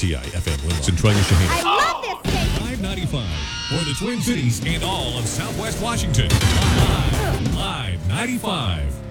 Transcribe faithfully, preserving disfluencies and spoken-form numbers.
T I F M Willow, Centralia, Shaheen. I love this station. five ninety-five for the Twin Cities and all of Southwest Washington. Live, Live ninety-five.